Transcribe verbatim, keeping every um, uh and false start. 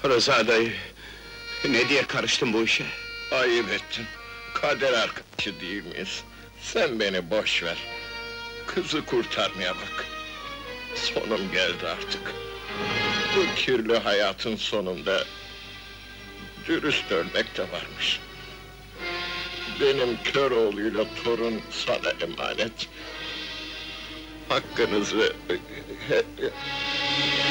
Rıza dayı, ne diye karıştın bu işe? Ayıp ettin. Kader arkadaşı değil miyiz? Sen beni boş ver. Kızı kurtarmaya bak. Sonum geldi artık. Bu kirli hayatın sonunda dürüst ölmek de varmış. Benim kör oğluyla torun sana emanet. Hakkınızı...